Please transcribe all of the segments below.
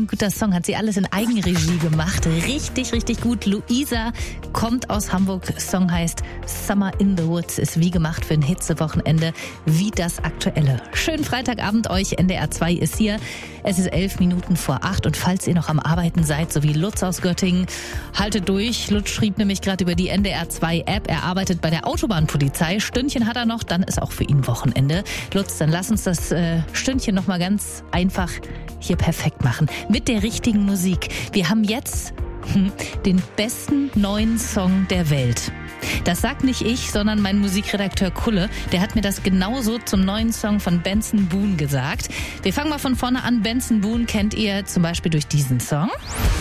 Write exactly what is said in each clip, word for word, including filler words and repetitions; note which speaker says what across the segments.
Speaker 1: ein guter Song. Hat sie alles in Eigenregie gemacht. Richtig, richtig gut. Luisa kommt aus Hamburg. Song heißt Summer in the Woods. Ist wie gemacht für ein Hitzewochenende, wie das aktuelle. Schönen Freitagabend euch. N D R zwei ist hier. Es ist elf Minuten vor acht. Und falls ihr noch am Arbeiten seid, so wie Lutz aus Göttingen, haltet durch. Lutz schrieb nämlich gerade über die N D R zwei App. Er arbeitet bei der Autobahnpolizei. Stündchen hat er noch, dann ist auch für ihn Wochenende. Lutz, dann lass uns das äh, Stündchen nochmal ganz einfach hier perfekt machen. Mit der richtigen Musik. Wir haben jetzt hm, den besten neuen Song der Welt. Das sagt nicht ich, sondern mein Musikredakteur Kulle. Der hat mir das genauso zum neuen Song von Benson Boone gesagt. Wir fangen mal von vorne an. Benson Boone kennt ihr zum Beispiel durch diesen Song.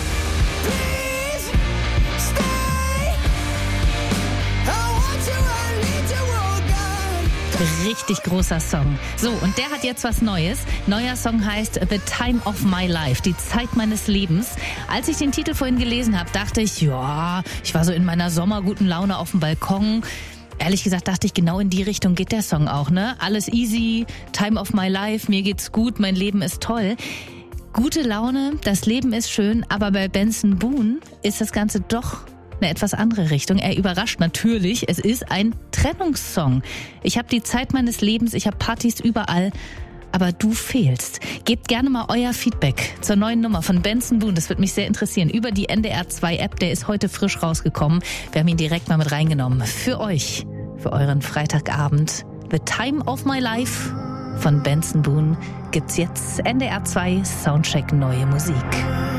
Speaker 1: Richtig großer Song. So, und der hat jetzt was Neues. Neuer Song heißt The Time of My Life, die Zeit meines Lebens. Als ich den Titel vorhin gelesen habe, dachte ich, ja, ich war so in meiner sommerguten Laune auf dem Balkon. Ehrlich gesagt dachte ich, genau in die Richtung geht der Song auch, ne? Alles easy, Time of My Life, mir geht's gut, mein Leben ist toll. Gute Laune, das Leben ist schön, aber bei Benson Boone ist das Ganze doch eine etwas andere Richtung. Er überrascht natürlich. Es ist ein Trennungssong. Ich habe die Zeit meines Lebens, ich habe Partys überall, aber du fehlst. Gebt gerne mal euer Feedback zur neuen Nummer von Benson Boone. Das würde mich sehr interessieren. Über die N D R zwei App, der ist heute frisch rausgekommen. Wir haben ihn direkt mal mit reingenommen. Für euch, für euren Freitagabend. The Time of My Life von Benson Boone gibt's jetzt. N D R zwei Soundcheck Neue Musik.